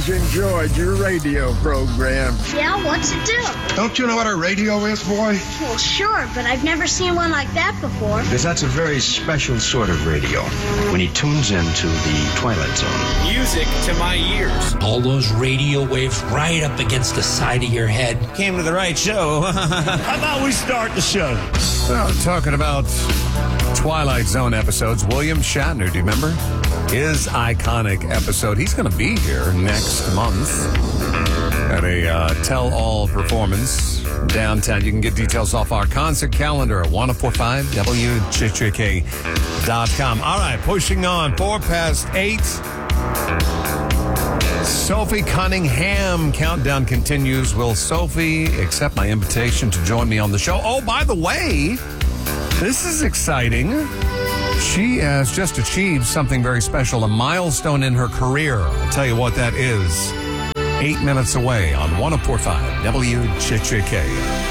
always enjoyed your radio program. Yeah, what's it do? Don't you know what a radio is, boy? Well, sure, but I've never seen one like that before. Because that's a very special sort of radio when he tunes into the Twilight Zone. Music to my ears. All those radio waves right up against the side of your head. Came to the right show. How about we start the show? Well, talking about Twilight Zone episodes, William Shatner, do you remember? His iconic episode. He's going to be here next month at a tell-all performance downtown. You can get details off our concert calendar at 1045wchk.com. All right, pushing on, 8:04. Sophie Cunningham. Countdown continues. Will Sophie accept my invitation to join me on the show? Oh, by the way, this is exciting. She has just achieved something very special, a milestone in her career. I'll tell you what that is. 8 minutes away on 1045 WCHK.